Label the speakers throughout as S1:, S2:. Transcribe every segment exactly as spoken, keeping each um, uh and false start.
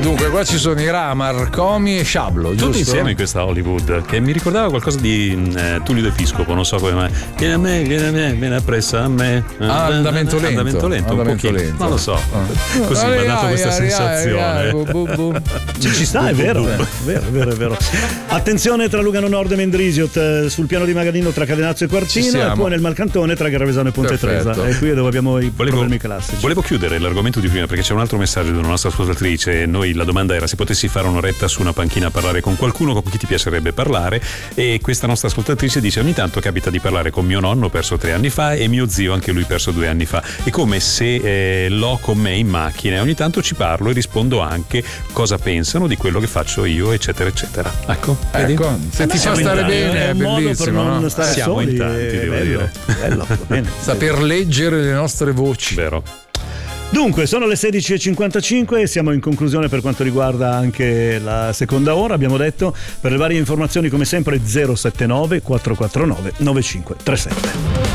S1: Dunque, qua ci sono i Ramar, Comi e Sciablo, giusto?
S2: Tutti insieme in questa Hollywood, che mi ricordava qualcosa di eh, Tullio De Fiscopo, non so come mai. Vieni a me, vieni a me, vieni appresso a me.
S1: Ah, andamento lento.
S2: Andamento lento,
S1: andamento
S2: un
S1: lento.
S2: Non lo so.
S1: Ah.
S2: Così mi ha dato questa sensazione.
S3: Ci, ci sta, è vero, è vero, è vero, è vero. Attenzione tra Lugano Nord e Mendrisio, sul piano di Magadino tra Cadenazzo e Quarcino, e poi nel Malcantone tra Garravesano e Ponte Tresa. E qui è dove abbiamo i
S2: volevo,
S3: problemi classici.
S2: Volevo chiudere l'argomento di prima perché c'è un altro messaggio di una nostra ascoltatrice. Noi la domanda era se potessi fare un'oretta su una panchina a parlare con qualcuno con chi ti piacerebbe parlare, e questa nostra ascoltatrice dice: ogni tanto capita di parlare con mio nonno, perso tre anni fa, e mio zio, anche lui perso due anni fa. È come se eh, l'ho con me in macchina e ogni tanto ci parlo e rispondo anche cosa pensano di quello che faccio io, eccetera eccetera. Ecco,
S1: ecco, se ti fa stare bene è bellissimo,
S3: non
S1: no?
S3: stare
S2: Siamo
S3: soli,
S2: in tanti, devo
S3: bello,
S2: dire.
S3: Bello, bene.
S1: Saper leggere le nostre voci.
S2: Vero.
S3: Dunque, sono le sedici e cinquantacinque e siamo in conclusione per quanto riguarda anche la seconda ora. Abbiamo detto, per le varie informazioni come sempre zero sette nove quattro quattro nove nove cinque tre sette.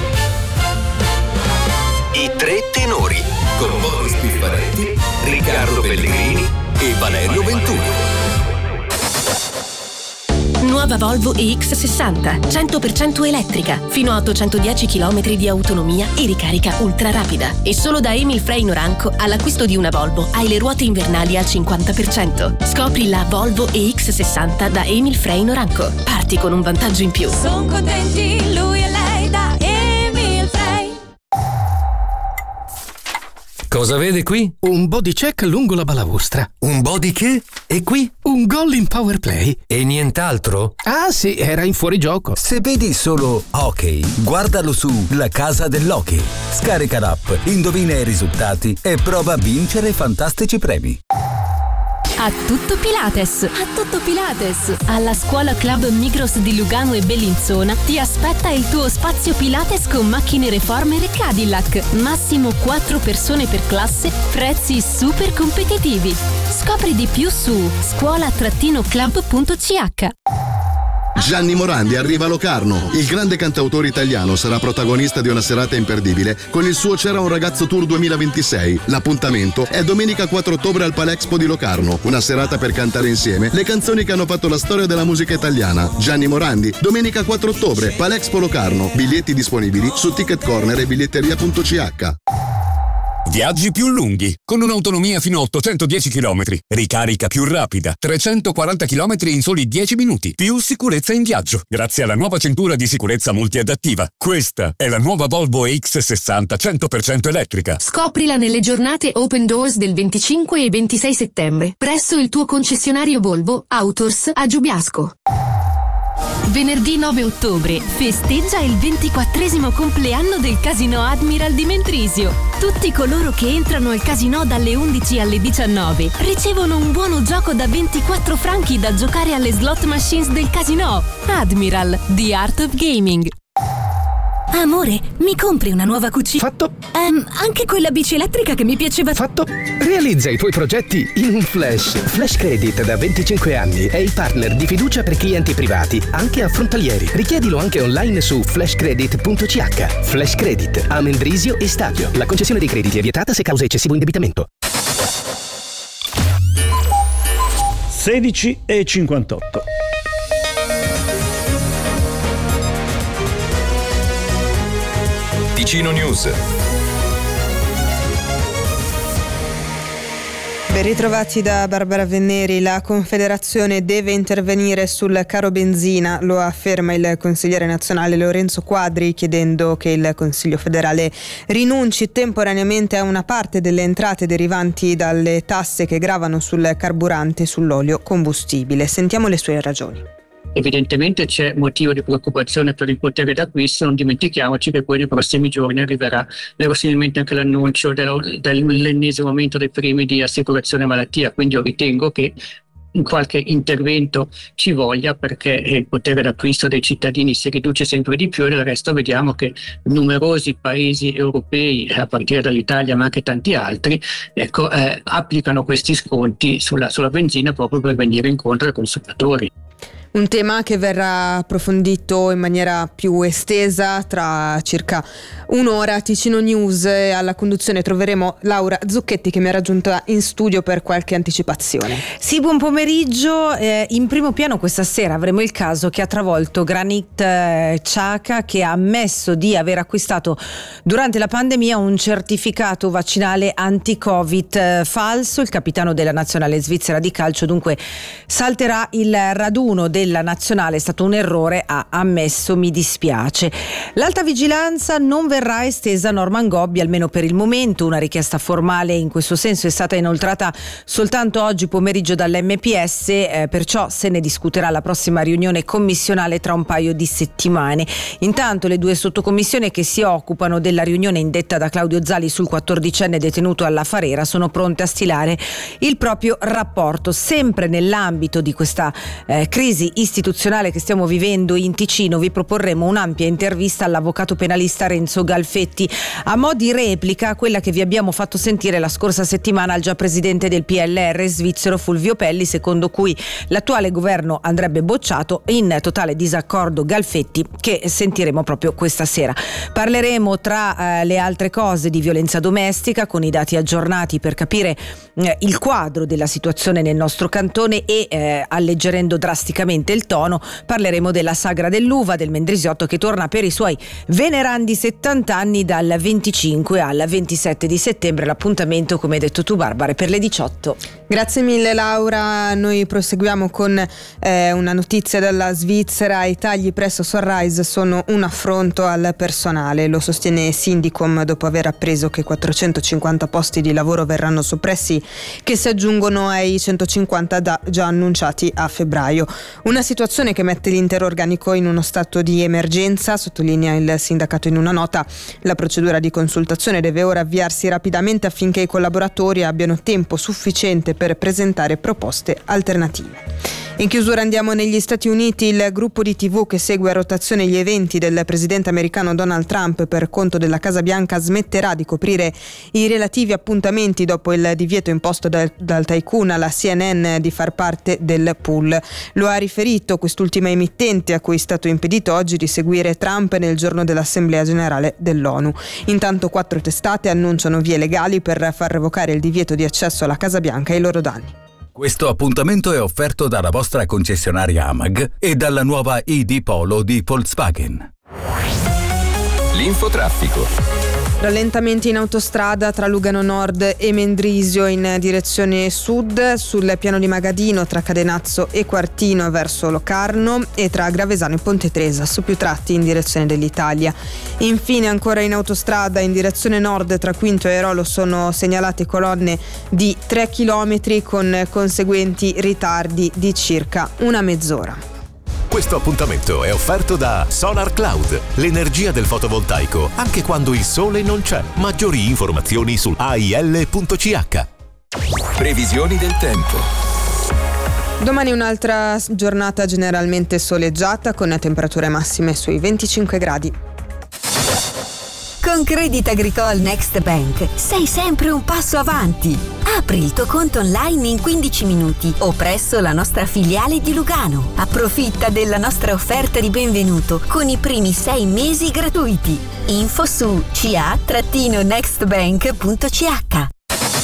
S4: I tre tenori con Boris Piffaretti, Riccardo Pellegrini e Valerio Venturi.
S5: Nuova Volvo E X sessanta, cento per cento elettrica, fino a ottocentodieci chilometri di autonomia e ricarica ultra rapida. E solo da Emil Frey Noranco, all'acquisto di una Volvo hai le ruote invernali al cinquanta per cento. Scopri la Volvo E X sessanta da Emil Frey Noranco. Parti con un vantaggio in più.
S6: Sono contenti lui e lei da Emil Frey.
S7: Cosa vede qui?
S8: Un body check lungo la balaustra.
S7: Un body che? E qui?
S8: Un gol in power play.
S7: E nient'altro?
S8: Ah sì, era in fuorigioco.
S9: Se vedi solo hockey, guardalo su La Casa dell'Hockey. Scarica l'app, indovina i risultati e prova a vincere fantastici premi.
S5: A tutto Pilates! A tutto Pilates! Alla Scuola Club Migros di Lugano e Bellinzona ti aspetta il tuo spazio Pilates con macchine Reformer e Cadillac. Massimo quattro persone per classe, prezzi super competitivi. Scopri di più su scuola club punto c h.
S10: Gianni Morandi arriva a Locarno. Il grande cantautore italiano sarà protagonista di una serata imperdibile con il suo C'era un ragazzo tour duemilaventisei. L'appuntamento è domenica quattro ottobre al Palexpo di Locarno. Una serata per cantare insieme le canzoni che hanno fatto la storia della musica italiana. Gianni Morandi, domenica quattro ottobre, Palexpo Locarno. Biglietti disponibili su Ticket Corner e biglietteria punto c h.
S11: Viaggi più lunghi, con un'autonomia fino a ottocentodieci chilometri, ricarica più rapida, trecentoquaranta chilometri in soli dieci minuti, più sicurezza in viaggio, grazie alla nuova cintura di sicurezza multiadattiva. Questa è la nuova Volvo E X sessanta cento per cento elettrica.
S12: Scoprila nelle giornate Open Doors del venticinque e ventisei settembre, presso il tuo concessionario Volvo Autors a Giubiasco.
S5: Venerdì nove ottobre festeggia il ventiquattresimo compleanno del Casino Admiral di Mendrisio. Tutti coloro che entrano al casino dalle undici alle diciannove ricevono un buono gioco da ventiquattro franchi da giocare alle slot machines del casino. Admiral, the art of gaming. Amore, mi compri una nuova cucina?
S8: Fatto.
S5: Um, anche quella bici elettrica che mi piaceva.
S8: Fatto. Realizza i tuoi progetti in un flash. Flash Credit da venticinque anni è il partner di fiducia per clienti privati, anche affrontalieri. Richiedilo anche online su flash credit punto c h. Flash Credit a Mendrisio e Stadio. La concessione dei crediti è vietata se causa eccessivo indebitamento.
S3: sedici e cinquantotto.
S4: Ticino News.
S13: Ben ritrovati da Barbara Venneri. La Confederazione deve intervenire sul caro benzina, lo afferma il consigliere nazionale Lorenzo Quadri, chiedendo che il Consiglio federale rinunci temporaneamente a una parte delle entrate derivanti dalle tasse che gravano sul carburante e sull'olio combustibile. Sentiamo le sue ragioni.
S14: Evidentemente c'è motivo di preoccupazione per il potere d'acquisto, non dimentichiamoci che poi nei prossimi giorni arriverà verosimilmente anche l'annuncio del, dell'ennesimo aumento dei premi di assicurazione malattia, quindi io ritengo che qualche intervento ci voglia, perché il potere d'acquisto dei cittadini si riduce sempre di più e del resto vediamo che numerosi paesi europei, a partire dall'Italia ma anche tanti altri, ecco, eh, applicano questi sconti sulla, sulla benzina proprio per venire incontro ai consumatori.
S13: Un tema che verrà approfondito in maniera più estesa tra circa un'ora. Ticino News, alla conduzione troveremo Laura Zucchetti, che mi ha raggiunta in studio per qualche anticipazione.
S15: Sì, buon pomeriggio. Eh, in primo piano questa sera avremo il caso che ha travolto Granit eh, Xhaka, che ha ammesso di aver acquistato durante la pandemia un certificato vaccinale anti-Covid eh, falso. Il capitano della nazionale svizzera di calcio dunque salterà il raduno della nazionale, è stato un errore, ha ammesso, mi dispiace. L'alta vigilanza non verrà estesa a Norman Gobbi, almeno per il momento. Una richiesta formale in questo senso è stata inoltrata soltanto oggi pomeriggio dall'M P S, eh, perciò se ne discuterà la prossima riunione commissionale tra un paio di settimane. Intanto le due sottocommissioni che si occupano della riunione indetta da Claudio Zali sul quattordicenne detenuto alla Farera sono pronte a stilare il proprio rapporto. Sempre nell'ambito di questa eh, crisi istituzionale che stiamo vivendo in Ticino, vi proporremo un'ampia intervista all'avvocato penalista Renzo Galfetti, a mo' di replica a quella che vi abbiamo fatto sentire la scorsa settimana al già presidente del P L R svizzero Fulvio Pelli, secondo cui l'attuale governo andrebbe bocciato, in totale disaccordo Galfetti, che sentiremo proprio questa sera. Parleremo tra eh, le altre cose di violenza domestica, con i dati aggiornati per capire eh, il quadro della situazione nel nostro cantone e eh, alleggerendo drasticamente il tono parleremo della sagra dell'uva del Mendrisiotto, che torna per i suoi venerandi settanta anni dal venticinque al ventisette di settembre. L'appuntamento, come hai detto tu Barbara, è per le diciotto.
S13: Grazie mille Laura, noi proseguiamo con eh, una notizia dalla Svizzera. I tagli presso Sunrise sono un affronto al personale, lo sostiene Sindicom dopo aver appreso che quattrocentocinquanta posti di lavoro verranno soppressi, che si aggiungono ai centocinquanta da, già annunciati a febbraio. Una situazione che mette l'intero organico in uno stato di emergenza, sottolinea il sindacato in una nota. La procedura di consultazione deve ora avviarsi rapidamente affinché i collaboratori abbiano tempo sufficiente per presentare proposte alternative. In chiusura andiamo negli Stati Uniti. Il gruppo di tivù che segue a rotazione gli eventi del presidente americano Donald Trump per conto della Casa Bianca smetterà di coprire i relativi appuntamenti dopo il divieto imposto dal, dal tycoon alla C N N di far parte del pool. Lo ha riferito quest'ultima emittente, a cui è stato impedito oggi di seguire Trump nel giorno dell'Assemblea Generale dell'ONU. Intanto quattro testate annunciano vie legali per far revocare il divieto di accesso alla Casa Bianca e i loro danni.
S9: Questo appuntamento è offerto dalla vostra concessionaria A M A G e dalla nuova I D Polo di Volkswagen.
S4: L'infotraffico.
S13: Rallentamenti in autostrada tra Lugano Nord e Mendrisio in direzione sud, sul piano di Magadino tra Cadenazzo e Quartino verso Locarno e tra Gravesano e Ponte Tresa su più tratti in direzione dell'Italia. Infine ancora in autostrada in direzione nord tra Quinto e Airolo sono segnalate colonne di tre chilometri con conseguenti ritardi di circa una mezz'ora.
S16: Questo appuntamento è offerto da Solar Cloud, l'energia del fotovoltaico anche quando il sole non c'è. Maggiori informazioni su A I L punto C H.
S4: Previsioni del tempo.
S13: Domani un'altra giornata generalmente soleggiata con temperature massime sui venticinque gradi.
S5: Con Crédit Agricole Next Bank sei sempre un passo avanti. Apri il tuo conto online in quindici minuti o presso la nostra filiale di Lugano. Approfitta della nostra offerta di benvenuto con i primi sei mesi gratuiti. Info su c a next bank punto c h.